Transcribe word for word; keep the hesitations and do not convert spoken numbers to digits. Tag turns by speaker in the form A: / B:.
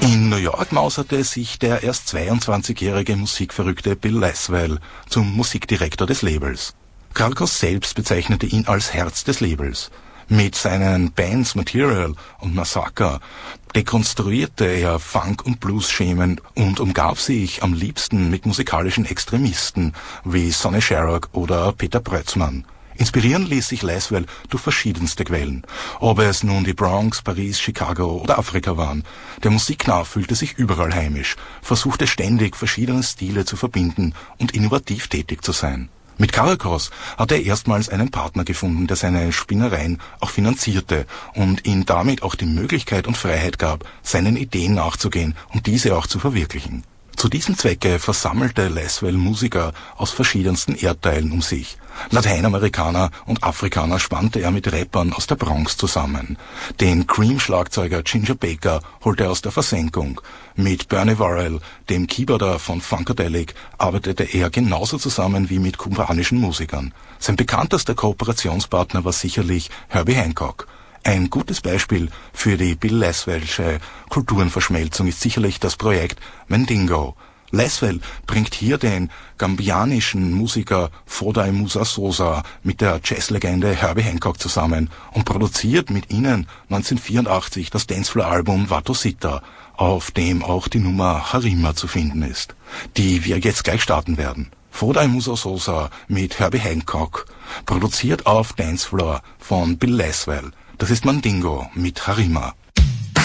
A: In New York mauserte sich der erst zweiundzwanzigjährige musikverrückte Bill Laswell zum Musikdirektor des Labels. Carcass selbst bezeichnete ihn als Herz des Labels. Mit seinen Bands Material und Massacre dekonstruierte er Funk- und Blues-Schemen und umgab sich am liebsten mit musikalischen Extremisten wie Sonny Sharrock oder Peter Brötzmann. Inspirieren ließ sich Laswell durch verschiedenste Quellen. Ob es nun die Bronx, Paris, Chicago oder Afrika waren. Der Musiknah fühlte sich überall heimisch, versuchte ständig verschiedene Stile zu verbinden und innovativ tätig zu sein. Mit Carcass hat er erstmals einen Partner gefunden, der seine Spinnereien auch finanzierte und ihm damit auch die Möglichkeit und Freiheit gab, seinen Ideen nachzugehen und diese auch zu verwirklichen. Zu diesem Zwecke versammelte Laswell Musiker aus verschiedensten Erdteilen um sich. Lateinamerikaner und Afrikaner spannte er mit Rappern aus der Bronx zusammen. Den Cream-Schlagzeuger Ginger Baker holte er aus der Versenkung. Mit Bernie Worrell, dem Keyboarder von Funkadelic, arbeitete er genauso zusammen wie mit kubanischen Musikern. Sein bekanntester Kooperationspartner war sicherlich Herbie Hancock. Ein gutes Beispiel für die Bill Laswellsche Kulturenverschmelzung ist sicherlich das Projekt Mandingo. Laswell bringt hier den gambianischen Musiker Foday Musa Sosa mit der Jazzlegende Herbie Hancock zusammen und produziert mit ihnen neunzehnhundertvierundachtzig das Dancefloor-Album Watosita, auf dem auch die Nummer Harima zu finden ist, die wir jetzt gleich starten werden. Foday Musa Sosa mit Herbie Hancock, produziert auf Dancefloor von Bill Laswell. Das ist Mandingo mit Harima.